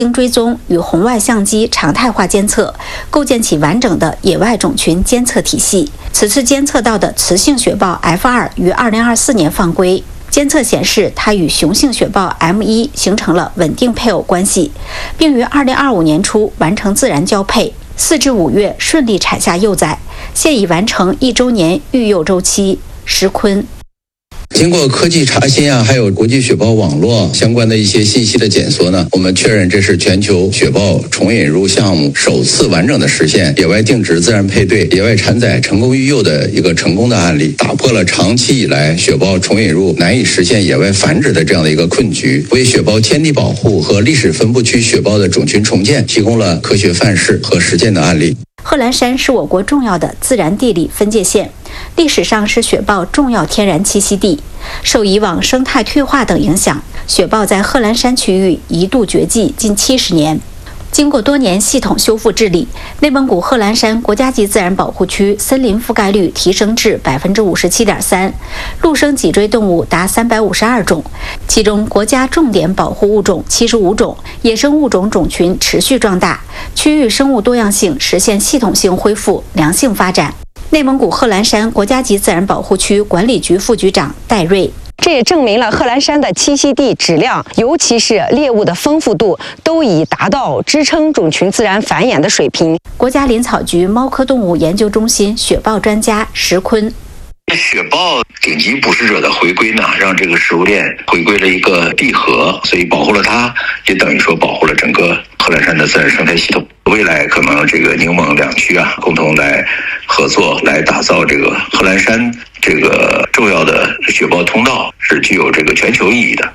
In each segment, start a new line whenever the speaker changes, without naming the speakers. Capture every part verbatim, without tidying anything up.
追踪与红外相机常态化监测，构建起完整的野外种群监测体系。此次监测到的雌性雪豹 F 二 于二零二四年放归，监测显示它与雄性雪豹 M 一 形成了稳定配偶关系，并于二零二五年初完成自然交配，四至五月顺利产下幼崽，现已完成一周年育幼周期。石坤。
经过科技查询啊，还有国际雪豹网络相关的一些信息的检索呢，我们确认这是全球雪豹重引入项目首次完整的实现野外定植自然配对、野外产崽成功育幼的一个成功的案例，打破了长期以来雪豹重引入难以实现野外繁殖的这样的一个困局，为雪豹迁地保护和历史分布区雪豹的种群重建提供了科学范式和实践的案例。
贺兰山是我国重要的自然地理分界线，历史上是雪豹重要天然栖息地。受以往生态退化等影响，雪豹在贺兰山区域一度绝迹近七十年。经过多年系统修复治理，内蒙古贺兰山国家级自然保护区森林覆盖率提升至 百分之五十七点三， 陆生脊椎动物达三百五十二种，其中国家重点保护物种七十五种，野生物种种群持续壮大，区域生物多样性实现系统性恢复、良性发展。内蒙古贺兰山国家级自然保护区管理局副局长戴瑞。
这也证明了贺兰山的栖息地质量，尤其是猎物的丰富度，都已达到支撑种群自然繁衍的水平。
国家林草局猫科动物研究中心雪豹专家石坤。
雪豹顶级捕食者的回归呢，让这个食物链回归了一个闭合，所以保护了它，也等于说保护了整个贺兰山的自然生态系统。未来可能这个宁蒙两区啊，共同来合作，来打造这个贺兰山这个重要的雪豹通道，是具有这个全球意义的。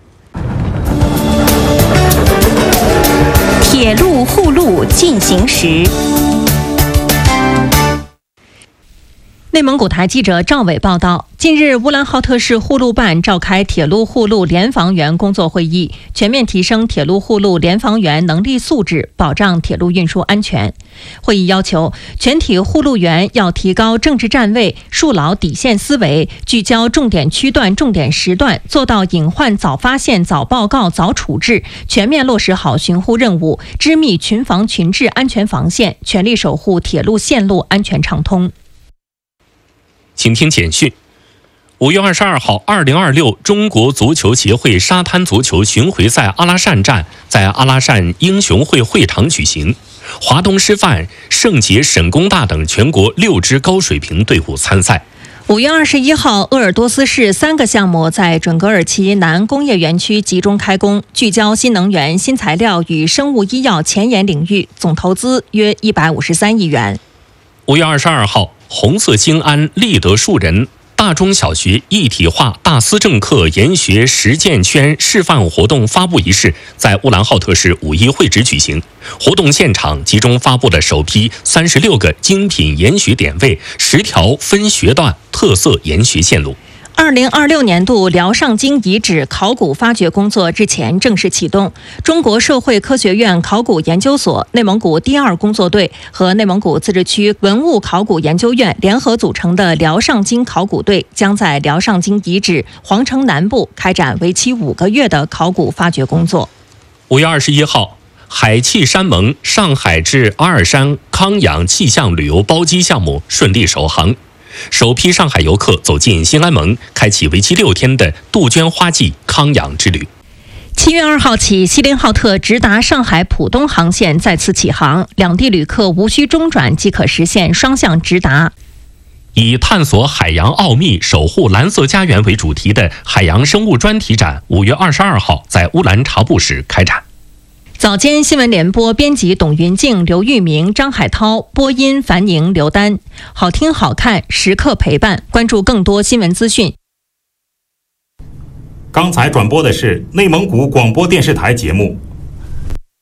铁路护路进行时。内蒙古台记者赵伟报道，近日乌兰浩特市护路办召开铁路护路联防员工作会议，全面提升铁路护路联防员能力素质，保障铁路运输安全。会议要求全体护路员要提高政治站位，树牢底线思维，聚焦重点区段、重点时段，做到隐患早发现、早报告、早处置，全面落实好巡护任务，织密群防群治安全防线，全力守护铁路线路安全畅通。
请听简讯。五月二十二号，二零二六中国足球协会沙滩足球巡回赛阿拉善站在阿拉善英雄会会场举行，华东师范、圣捷、沈工大等全国六支高水平队伍参赛。
五月二十一号，鄂尔多斯市三个项目在准格尔旗南工业园区集中开工，聚焦新能源、新材料与生物医药前沿领域，总投资约一百五十三亿元。
五月二十二号，红色兴安立德树人大中小学一体化大思政课研学实践圈示范活动发布仪式在乌兰浩特市五一会址举行。活动现场集中发布了首批三十六个精品研学点位、十条分学段特色研学线路。
二零二六年度辽上京遗址考古发掘工作日前正式启动，中国社会科学院考古研究所、内蒙古第二工作队和内蒙古自治区文物考古研究院联合组成的辽上京考古队，将在辽上京遗址皇城南部开展为期五个月的考古发掘工作。
五月二十一号，海气山盟上海至阿尔山康养气象旅游包机项目顺利首航。首批上海游客走进新安盟，开启为期六天的杜鹃花季康养之旅。
七月二号起，锡林浩特直达上海浦东航线再次启航，两地旅客无需中转即可实现双向直达。
以探索海洋奥秘、守护蓝色家园为主题的海洋生物专题展，五月二十二号在乌兰察布市开展。
早间新闻联播编辑董云静、刘玉明、张海涛，播音樊宁、刘丹。好听好看，时刻陪伴。关注更多新闻资讯。
刚才转播的是内蒙古广播电视台节目。